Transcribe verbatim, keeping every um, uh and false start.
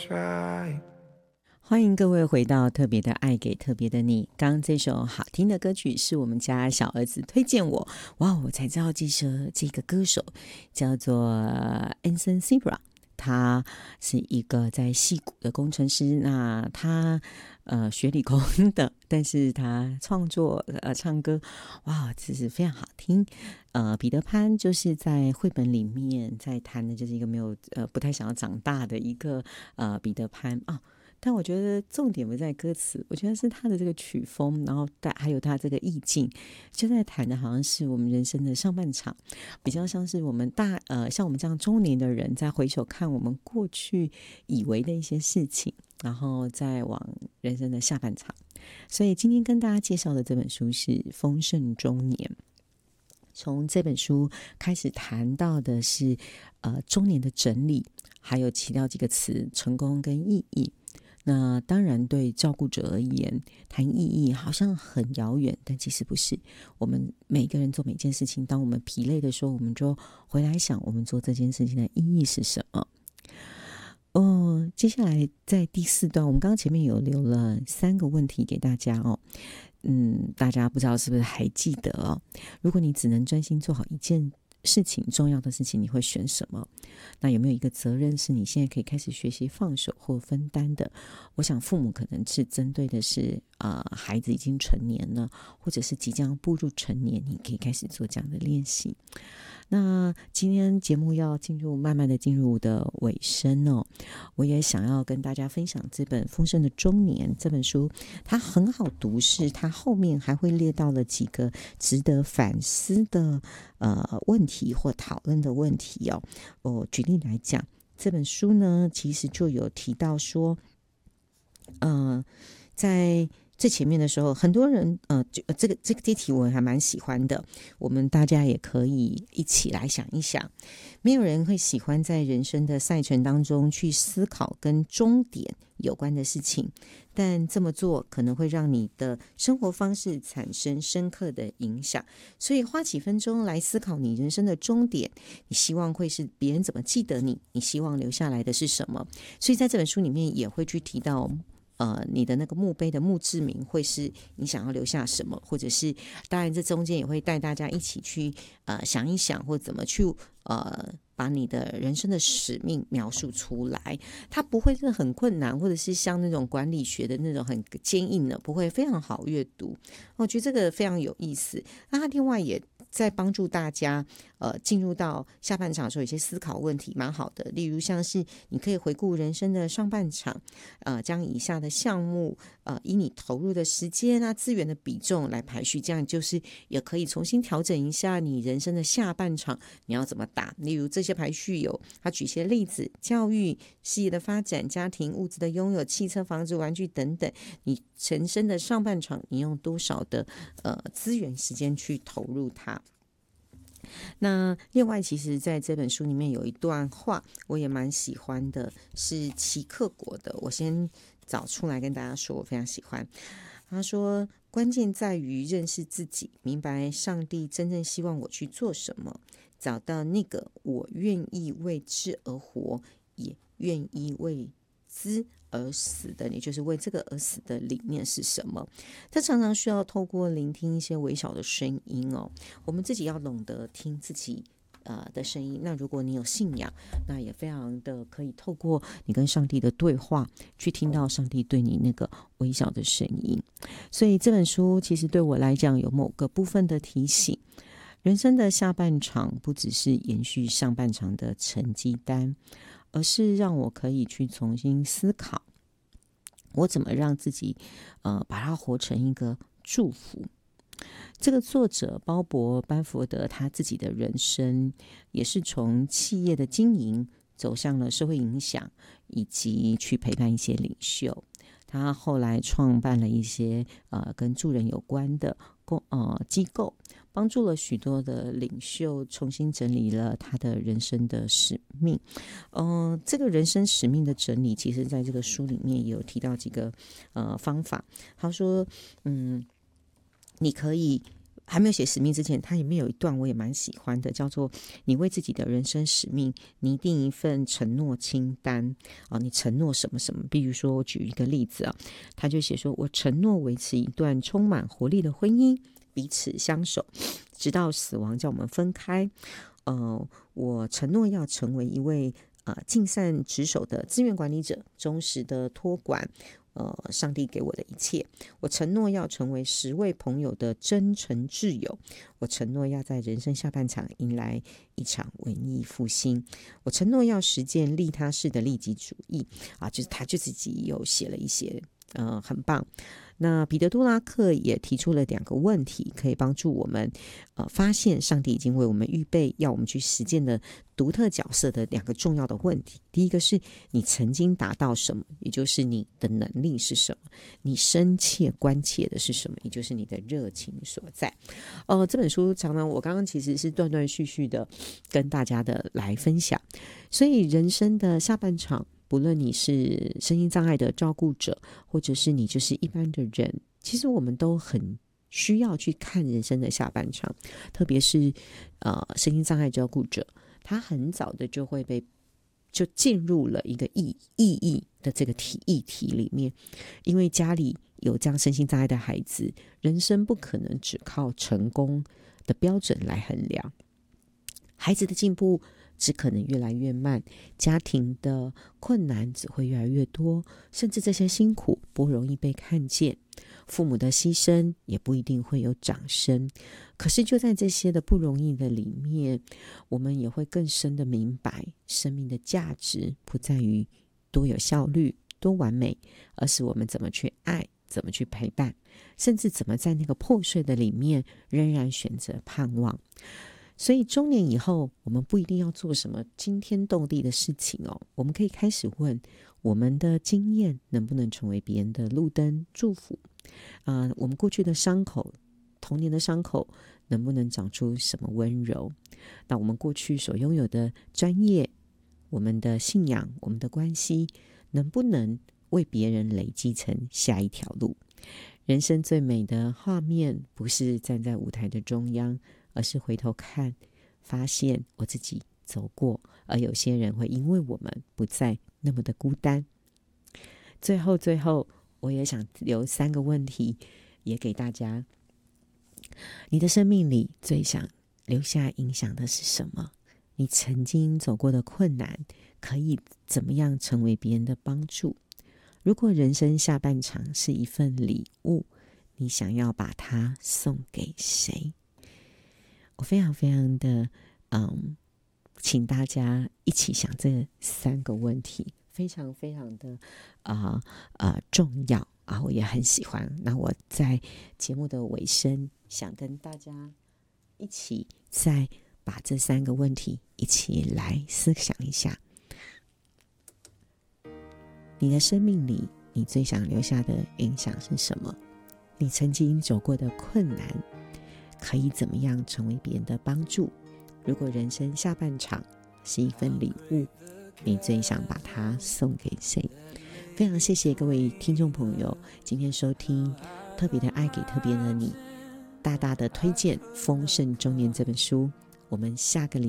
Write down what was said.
欢迎各位回到特别的爱给特别的你。刚刚这首好听的歌曲是我们家小儿子推荐我，哇，我才知道这首这个歌手叫做 Anson Seabra， 他是一个在矽谷的工程师。那他呃学理工的，但是他创作呃唱歌，哇，这是非常好听。呃，彼得潘就是在绘本里面在谈的，就是一个没有呃不太想要长大的一个呃彼得潘啊。但我觉得重点不在歌词，我觉得是他的这个曲风，然后还有他这个意境，就在谈的好像是我们人生的上半场，比较像是我们大呃像我们这样中年的人在回首看我们过去以为的一些事情，然后再往人生的下半场。所以今天跟大家介绍的这本书是《丰盛中年》。从这本书开始谈到的是呃中年的整理，还有提到几个词：成功跟意义。那当然对照顾者而言，谈意义好像很遥远，但其实不是。我们每个人做每件事情，当我们疲累的时候，我们就回来想我们做这件事情的意义是什么。哦，接下来在第四段，我们刚刚前面有留了三个问题给大家哦。嗯，大家不知道是不是还记得哦？如果你只能专心做好一件事情，重要的事情，你会选什么？那有没有一个责任是你现在可以开始学习放手或分担的？我想父母可能是针对的是呃，孩子已经成年了，或者是即将步入成年，你可以开始做这样的练习。那今天节目要进入慢慢的进入的尾声哦，我也想要跟大家分享这本《丰盛的中年》这本书，它很好读，是它后面还会列到了几个值得反思的呃问题或讨论的问题哦。我举例来讲，这本书呢其实就有提到说，呃，在最前面的时候，很多人呃，这个这个这题我还蛮喜欢的，我们大家也可以一起来想一想。没有人会喜欢在人生的赛程当中去思考跟终点有关的事情，但这么做可能会让你的生活方式产生深刻的影响。所以花几分钟来思考你人生的终点，你希望会是别人怎么记得你，你希望留下来的是什么。所以在这本书里面也会去提到呃，你的那个墓碑的墓志铭会是你想要留下什么，或者是当然这中间也会带大家一起去呃想一想，或怎么去呃把你的人生的使命描述出来。它不会是很困难，或者是像那种管理学的那种很坚硬的，不会，非常好阅读。我觉得这个非常有意思。那它另外也在帮助大家呃进入到下半场的时候，有些思考问题蛮好的。例如像是你可以回顾人生的上半场，呃，将以下的项目呃以你投入的时间啊资源的比重来排序，这样就是也可以重新调整一下你人生的下半场你要怎么打。例如这些排序有，他举些例子：教育、事业的发展、家庭、物质的拥有、汽车、房子、玩具等等。你人生的上半场你用多少的呃资源时间去投入它。那另外其实在这本书里面有一段话我也蛮喜欢的，是齐克果的，我先找出来跟大家说，我非常喜欢。他说，关键在于认识自己，明白上帝真正希望我去做什么，找到那个我愿意为之而活，也愿意为之而死的，也就是为这个而死的理念是什么。这常常需要透过聆听一些微小的声音哦，我们自己要懂得听自己呃的声音。那如果你有信仰，那也非常的可以透过你跟上帝的对话，去听到上帝对你那个微小的声音。所以这本书其实对我来讲有某个部分的提醒，人生的下半场不只是延续上半场的成绩单，而是让我可以去重新思考，我怎么让自己呃把它活成一个祝福。这个作者鲍勃·班福德他自己的人生也是从企业的经营走向了社会影响，以及去陪伴一些领袖。他后来创办了一些呃跟助人有关的公呃机构，帮助了许多的领袖重新整理了他的人生的使命。呃，这个人生使命的整理，其实在这个书里面也有提到几个呃方法。他说，嗯，你可以还没有写使命之前，他里面有一段我也蛮喜欢的，叫做你为自己的人生使命拟定一份承诺清单、哦、你承诺什么什么。比如说我举一个例子啊，他就写说，我承诺维持一段充满活力的婚姻，彼此相守，直到死亡叫我们分开。呃，我承诺要成为一位呃尽善职守的资源管理者，忠实的托管呃，上帝给我的一切。我承诺要成为十位朋友的真诚挚友。我承诺要在人生下半场迎来一场文艺复兴。我承诺要实践利他式的利己主义啊，就是他就自己有写了一些，呃，很棒。那彼得·杜拉克也提出了两个问题，可以帮助我们呃发现上帝已经为我们预备要我们去实践的独特角色的两个重要的问题。第一个是你曾经达到什么，也就是你的能力是什么；你深切关切的是什么，也就是你的热情所在。呃，这本书常常我刚刚其实是断断续续的跟大家的来分享，所以人生的下半场，不论你是身心障碍的照顾者，或者是你就是一般的人，其实我们都很需要去看人生的下半场。特别是呃身心障碍照顾者，他很早的就会被就进入了一个意意义的这个题议题里面，因为家里有这样身心障碍的孩子，人生不可能只靠成功的标准来衡量，孩子的进步只可能越来越慢，家庭的困难只会越来越多，甚至这些辛苦不容易被看见，父母的牺牲也不一定会有掌声。可是就在这些的不容易的里面，我们也会更深的明白，生命的价值不在于多有效率、多完美，而是我们怎么去爱，怎么去陪伴，甚至怎么在那个破碎的里面仍然选择盼望。所以中年以后，我们不一定要做什么惊天动地的事情哦，我们可以开始问，我们的经验能不能成为别人的路灯祝福、呃、我们过去的伤口，童年的伤口能不能长出什么温柔？那我们过去所拥有的专业，我们的信仰，我们的关系，能不能为别人累积成下一条路？人生最美的画面，不是站在舞台的中央，而是回头看，发现我自己走过，而有些人会因为我们不再那么的孤单。最后最后，我也想留三个问题也给大家。你的生命里最想留下影响的是什么？你曾经走过的困难，可以怎么样成为别人的帮助？如果人生下半场是一份礼物，你想要把它送给谁？我非常非常的嗯，请大家一起想这三个问题，非常非常的啊呃呃重要啊，我也很喜欢。那我在节目的尾声，想跟大家一起再把这三个问题一起来思想一下。你的生命里，你最想留下的影响是什么？你曾经走过的困难，可以怎么样成为别人的帮助？如果人生下半场是一份礼物，你最想把它送给谁？非常谢谢各位听众朋友今天收听特别的爱给特别的你，大大的推荐《丰盛中年》这本书。我们下个礼